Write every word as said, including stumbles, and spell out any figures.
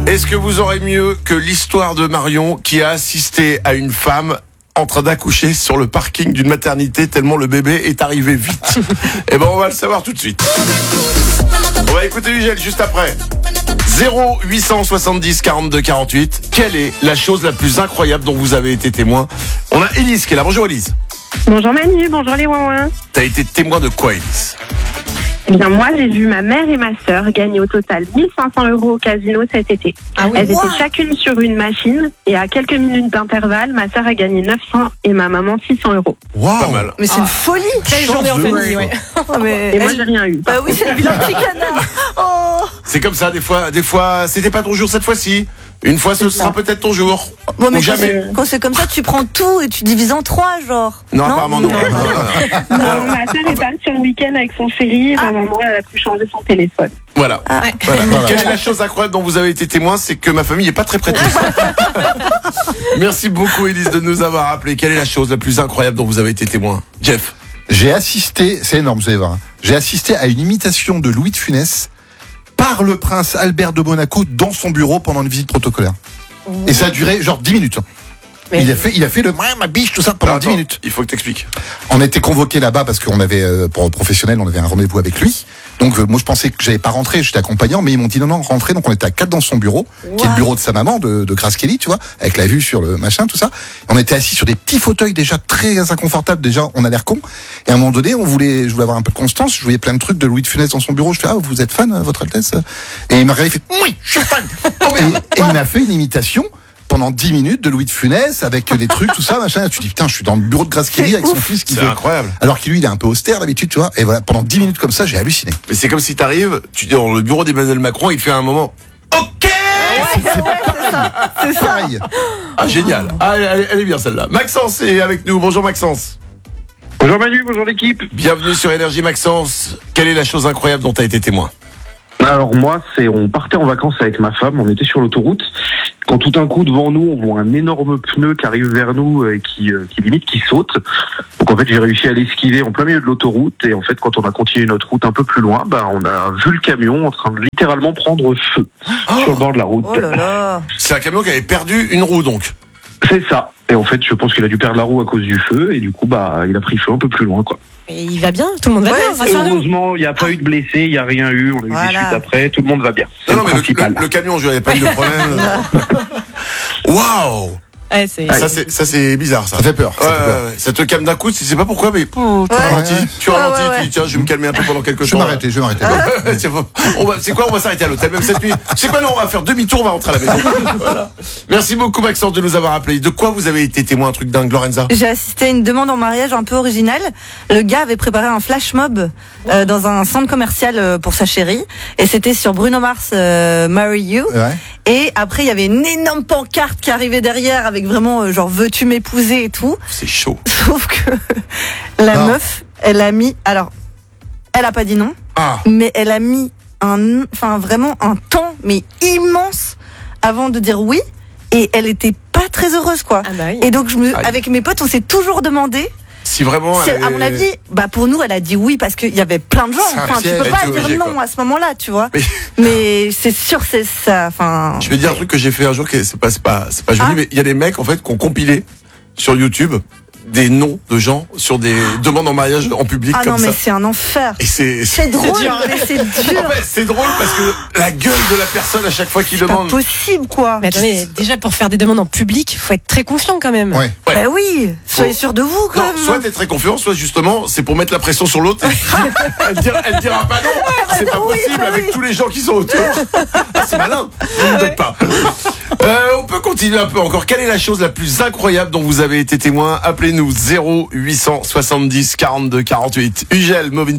Est-ce que vous aurez mieux que l'histoire de Marion qui a assisté à une femme en train d'accoucher sur le parking d'une maternité tellement le bébé est arrivé vite? Eh ben on va le savoir tout de suite. On va écouter Ugel juste après. zéro huit cent soixante-dix quarante-deux quarante-huit. Quelle est la chose la plus incroyable dont vous avez été témoin? On a Élise qui est là. Bonjour Élise. Bonjour Manu, bonjour les ouin-ouin. T'as été témoin de quoi, Élise? Eh bien moi j'ai vu ma mère et ma sœur gagner au total mille cinq cents euros au casino cet été. Ah oui, Elles wow. étaient chacune sur une machine et à quelques minutes d'intervalle, ma sœur a gagné neuf cents et ma maman six cents euros. Wow. Pas mal. Mais c'est une folie. Belle journée en famille, ouais. Oh, mais Et moi elle- j'ai rien eu. Bah oui, c'est le vilain petit canard. Oh. C'est comme ça, des fois, des fois, c'était pas ton jour cette fois-ci. Une fois, ce sera peut-être ton jour. Bon, mais Ou quand jamais. c'est, quand c'est comme ça, tu prends tout et tu divises en trois, genre. Non, apparemment non. Non, ma sœur est partie en week-end avec son chéri et ma maman elle a pu changer son téléphone. Voilà. Voilà. Quelle est la chose incroyable dont vous avez été témoin? C'est que ma famille est pas très prête. Merci beaucoup, Élise, de nous avoir appelé. Quelle est la chose la plus incroyable dont vous avez été témoin? Jeff. J'ai assisté, c'est énorme, vous allez voir. hein. J'ai assisté à une imitation de Louis de Funès par le prince Albert de Monaco dans son bureau pendant une visite protocolaire. Et ça a duré genre dix minutes. Il a fait, il a fait le ouais, ma biche, tout ça pendant Alors, dix attends, minutes. Il faut que t'expliques. On était convoqués là-bas parce qu'on avait, euh, pour professionnel, on avait un rendez-vous avec lui. Donc euh, moi je pensais que j'allais pas rentrer, j'étais accompagnant, mais ils m'ont dit non non rentrez. Donc on était à quatre dans son bureau, qui est le bureau de sa maman, de, de Grace Kelly, tu vois, avec la vue sur le machin, tout ça. On était assis sur des petits fauteuils déjà très inconfortables. Déjà on a l'air con. Et à un moment donné, on voulait, je voulais avoir un peu de constance. Je voyais plein de trucs de Louis de Funès dans son bureau. Je fais ah vous êtes fan, votre Altesse? Et il m'a regardé, il fait oui, je suis fan. et, et il m'a fait une imitation pendant dix minutes de Louis de Funès avec des trucs, tout ça, machin. Tu dis, putain, je suis dans le bureau de Grace Kelly avec son fils qui C'est fait... incroyable. Alors que lui, il est un peu austère d'habitude, tu vois. Et voilà, pendant dix minutes comme ça, j'ai halluciné. Mais c'est comme si t'arrives, tu dis dans le bureau d'Emmanuel Macron, il te fait un moment. Ok. Ouais, c'est ça. C'est ça. Pareil. Ah génial. Ah, elle, elle est bien celle-là. Maxence est avec nous. Bonjour Maxence. Bonjour Manu, bonjour l'équipe. Bienvenue sur Énergie Maxence. Quelle est la chose incroyable dont t'as été témoin? Alors moi, c'est on partait en vacances avec ma femme, on était sur l'autoroute. Quand tout d'un coup, devant nous, on voit un énorme pneu qui arrive vers nous et qui, euh, qui limite, qui saute. Donc en fait, j'ai réussi à l'esquiver en plein milieu de l'autoroute. Et en fait, quand on a continué notre route un peu plus loin, bah, on a vu le camion en train de littéralement prendre feu sur le bord de la route. Oh là là. C'est un camion qui avait perdu une roue donc. C'est ça. Et en fait, je pense qu'il a dû perdre la roue à cause du feu. Et du coup, bah, il a pris feu un peu plus loin, quoi. Et il va bien, tout le monde va Ouais, bien, c'est rassure-nous. Heureusement, il n'y a pas eu de blessés, il n'y a rien eu. On a eu Voilà. des chutes après, tout le monde va bien. C'est Non, non, le mais le, principal. le- le camion, je n'avais pas eu de problème. Waouh. Ouais, c'est... Ça c'est ça c'est bizarre ça. Ça fait peur. Ça Ouais, fait peur. ouais, ouais. Ça te calme d'un coup, tu sais pas pourquoi, mais oh, tu Ouais. ralentis, Ouais. tu Ouais, ralentis, ouais, ouais. tu dis tiens, je vais me calmer un peu pendant quelques Je temps. vais m'arrêter, je vais m'arrêter. C'est bon. On va- C'est quoi, on va s'arrêter à l'hôtel même cette nuit. C'est quoi, non, on va faire demi-tour, on va rentrer à la maison. Voilà. Merci beaucoup Maxence de nous avoir appelé. De quoi vous avez été témoin, un truc dingue, Lorenza? J'ai assisté à une demande en mariage un peu originale. Le gars avait préparé un flash mob euh, dans un centre commercial euh, pour sa chérie. Et c'était sur Bruno Mars, euh, Marry You. Ouais. Et après, il y avait une énorme pancarte qui arrivait derrière avec vraiment euh, genre veux-tu m'épouser et tout. C'est chaud. Sauf que la Non. meuf, elle a mis, alors, elle a pas dit non, Ah. mais elle a mis un, enfin vraiment un temps, mais immense avant de dire oui. Et elle était pas très heureuse, quoi. Ah bah oui. Et donc, je me, Aïe. avec mes potes, on s'est toujours demandé. Si vraiment. Si, elle à mon avait- avis, bah pour nous, elle a dit oui parce qu'il y avait plein de gens. C'est un Enfin, tu piège. peux Elle pas était dire obligée, non quoi. à ce moment-là, tu vois. Mais- Mais c'est sûr, c'est ça. Enfin. Je vais dire un truc que j'ai fait un jour qui est- c'est pas c'est pas c'est pas joli, Ah. mais il y a des mecs en fait qui ont compilé sur YouTube des noms de gens sur des demandes en mariage en public Ah comme non, mais ça. c'est un enfer. Et c'est C'est drôle, dur. mais c'est dur. En fait, c'est drôle parce que la gueule de la personne à chaque fois qu'il C'est pas demande. possible, quoi. Mais attendez, déjà pour faire des demandes en public, faut être très confiant quand même. Ouais. Ouais. Bah oui, soyez sûr de vous, quand Non, même. soit t'es très confiant, soit justement c'est pour mettre la pression sur l'autre. elle, dira, elle dira pas non, c'est pas oui, possible bah avec oui. tous les gens qui sont autour. Ah, c'est malin, ne me donne pas. Euh, on peut continuer un peu encore. Quelle est la chose la plus incroyable dont vous avez été témoin? Appelez-nous zéro huit cent soixante-dix quarante-deux quarante-huit. Ugel, Moving